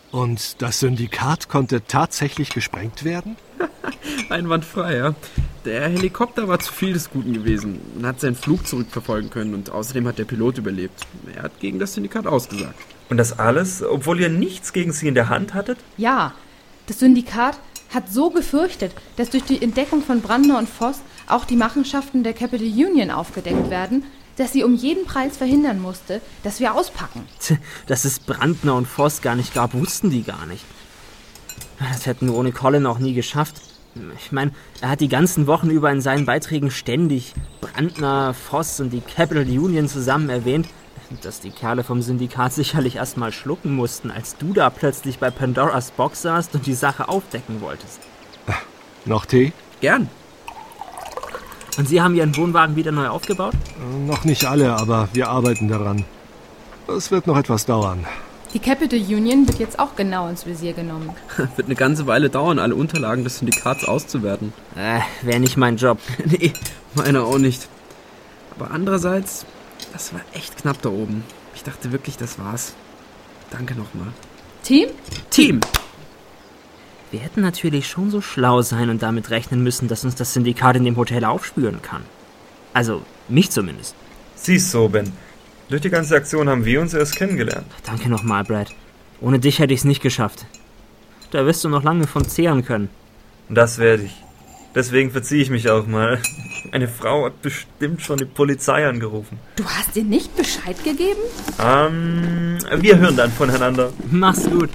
Und das Syndikat konnte tatsächlich gesprengt werden? Einwandfrei, ja. Der Helikopter war zu viel des Guten gewesen und hat seinen Flug zurückverfolgen können und außerdem hat der Pilot überlebt. Er hat gegen das Syndikat ausgesagt. Und das alles, obwohl ihr nichts gegen sie in der Hand hattet? Ja, das Syndikat hat so gefürchtet, dass durch die Entdeckung von Brandner und Voss auch die Machenschaften der Capital Union aufgedeckt werden, dass sie um jeden Preis verhindern musste, dass wir auspacken. Dass es Brandner und Voss gar nicht gab, wussten die gar nicht. Das hätten wir ohne Colin auch nie geschafft. Ich meine, er hat die ganzen Wochen über in seinen Beiträgen ständig Brandner, Voss und die Capital Union zusammen erwähnt, dass die Kerle vom Syndikat sicherlich erstmal schlucken mussten, als du da plötzlich bei Pandoras Box saßt und die Sache aufdecken wolltest. Noch Tee? Gern. Und Sie haben Ihren Wohnwagen wieder neu aufgebaut? Noch nicht alle, aber wir arbeiten daran. Es wird noch etwas dauern. Die Capital Union wird jetzt auch genau ins Visier genommen. Wird eine ganze Weile dauern, alle Unterlagen des Syndikats auszuwerten. Wäre nicht mein Job. Nee, meiner auch nicht. Aber andererseits, das war echt knapp da oben. Ich dachte wirklich, das war's. Danke nochmal. Team? Team! Wir hätten natürlich schon so schlau sein und damit rechnen müssen, dass uns das Syndikat in dem Hotel aufspüren kann. Also, mich zumindest. Siehst so, Ben. Durch die ganze Aktion haben wir uns erst kennengelernt. Danke nochmal, Brad. Ohne dich hätte ich es nicht geschafft. Da wirst du noch lange von zehren können. Das werde ich. Deswegen verziehe ich mich auch mal. Eine Frau hat bestimmt schon die Polizei angerufen. Du hast ihr nicht Bescheid gegeben? Wir hören dann voneinander. Mach's gut.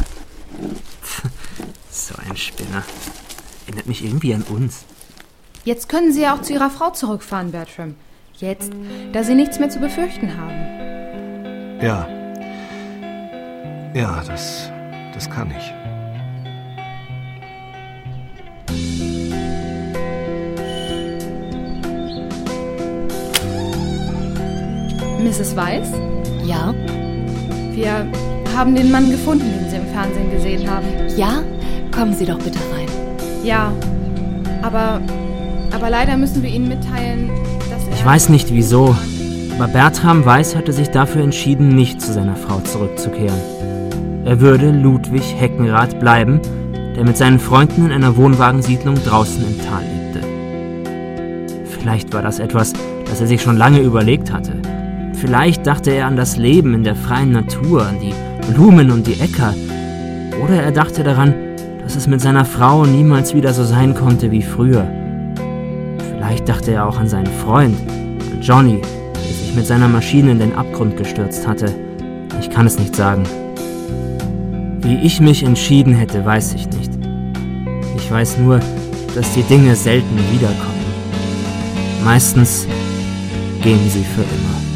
So ein Spinner. Erinnert mich irgendwie an uns. Jetzt können Sie ja auch zu Ihrer Frau zurückfahren, Bertram. Jetzt, da Sie nichts mehr zu befürchten haben. Ja. Ja, das kann ich. Mrs. Weiss? Ja? Wir haben den Mann gefunden, den Sie im Fernsehen gesehen haben. Ja? Kommen Sie doch bitte rein. Ja, aber leider müssen wir Ihnen mitteilen, dass er... Ich weiß nicht wieso, aber Bertram Weiss hatte sich dafür entschieden, nicht zu seiner Frau zurückzukehren. Er würde Ludwig Heckenrath bleiben, der mit seinen Freunden in einer Wohnwagensiedlung draußen im Tal lebte. Vielleicht war das etwas, das er sich schon lange überlegt hatte. Vielleicht dachte er an das Leben in der freien Natur, an die Blumen und die Äcker. Oder er dachte daran, dass es mit seiner Frau niemals wieder so sein konnte wie früher. Vielleicht dachte er auch an seinen Freund, an Johnny, der sich mit seiner Maschine in den Abgrund gestürzt hatte. Ich kann es nicht sagen. Wie ich mich entschieden hätte, weiß ich nicht. Ich weiß nur, dass die Dinge selten wiederkommen. Meistens gehen sie für immer.